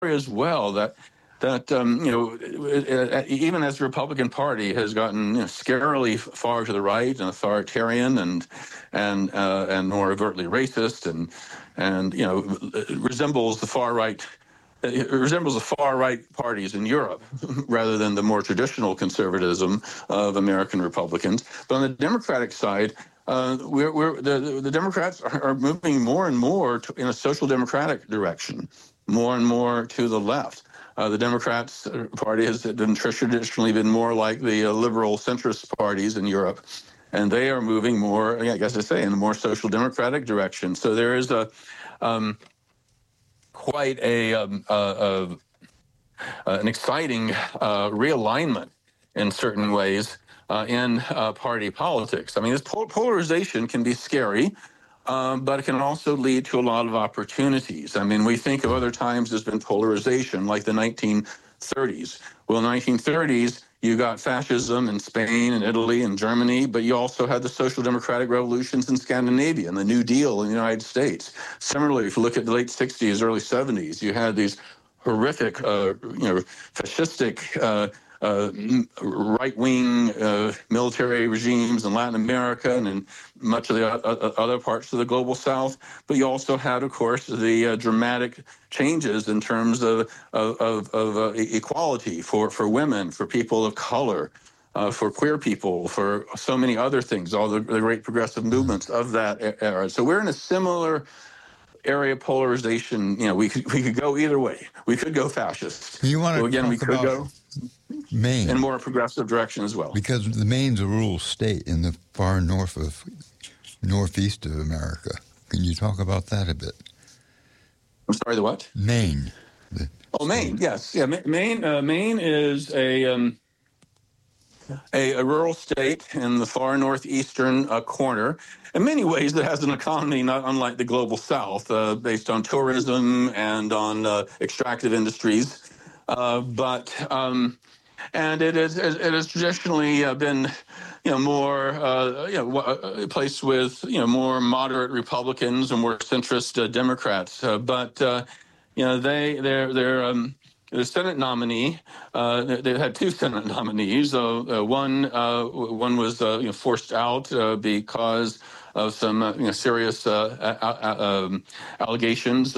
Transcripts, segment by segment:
as well that even as the Republican Party has gotten scarily far to the right and authoritarian and more overtly racist and resembles the far right. It resembles the far-right parties in Europe rather than the more traditional conservatism of American Republicans. But on the Democratic side, the Democrats are moving more and more in a social democratic direction, more and more to the left. The Democrats Party has traditionally been more like the liberal centrist parties in Europe, and they are moving more, I guess I say, in a more social democratic direction. So there is quite an exciting realignment in certain ways in party politics. I mean, this polarization can be scary, but it can also lead to a lot of opportunities. I mean, we think of other times there's been polarization, like the 1930s. Well, in the 1930s, you got fascism in Spain and Italy and Germany, but you also had the social democratic revolutions in Scandinavia and the New Deal in the United States. Similarly, if you look at the late 60s, early 70s, you had these horrific, fascistic, right-wing military regimes in Latin America and in much of the other parts of the global South. But you also had, of course, the dramatic changes in terms of equality for women, for people of color, for queer people, for so many other things, all the great progressive movements of that era. So we're in a similar area of polarization. We could go either way. We could go fascist. You want to again, we could go Maine in more progressive direction as well. Because the Maine's a rural state in the far northeast of America. Can you talk about that a bit? I'm sorry, the what? Maine. Maine, yes. Yeah, Maine is a rural state in the far northeastern corner. In many ways, it has an economy not unlike the global South, based on tourism and on extractive industries. And it has traditionally been, more, a place with, more moderate Republicans and more centrist Democrats. The Senate nominee, they had two Senate nominees. One was forced out because of some serious allegations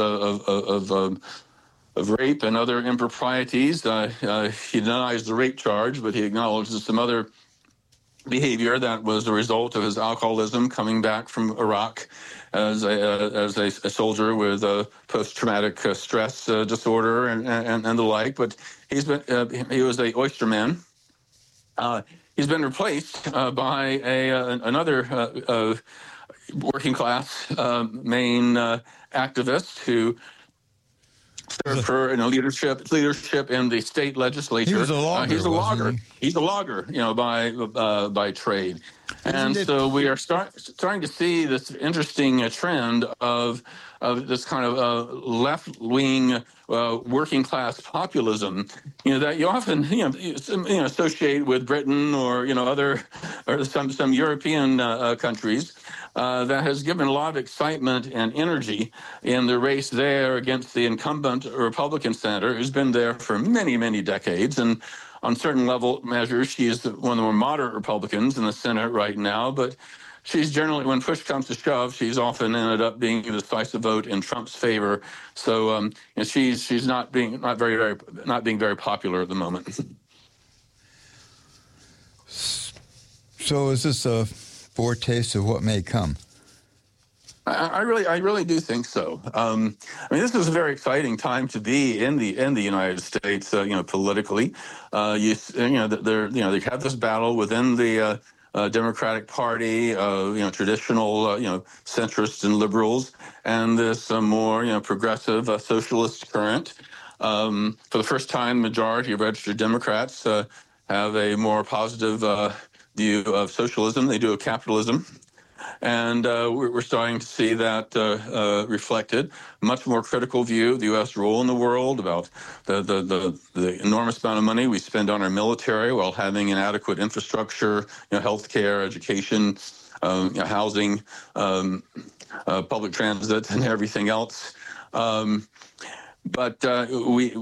of rape and other improprieties. He denies the rape charge, but he acknowledges some other behavior that was the result of his alcoholism coming back from Iraq as a soldier with post-traumatic stress disorder and the like. But he was a oysterman. He's been replaced by another working class Maine activist who served for leadership in the state legislature. He was a logger. He's a logger. He's a logger, by trade. So we are starting to see this interesting trend of this kind of left-wing working class populism, that you often associate with Britain or some European countries. That has given a lot of excitement and energy in the race there against the incumbent Republican senator, who's been there for many, many decades. And on certain level measures, she is one of the more moderate Republicans in the Senate right now. But she's generally, when push comes to shove, she's often ended up being a decisive vote in Trump's favor. So she's not being very popular at the moment. So is this a foretaste of what may come? I really do think so. This is a very exciting time to be in the United States. Politically, they have this battle within the Democratic Party, traditional, centrists and liberals, and this more, progressive socialist current. For the first time, the majority of registered Democrats have a more positive view of socialism. They do of capitalism. And we're starting to see that reflected. Much more critical view of the U.S. role in the world, about the enormous amount of money we spend on our military while having an adequate infrastructure, healthcare, education, housing, public transit, and everything else. but we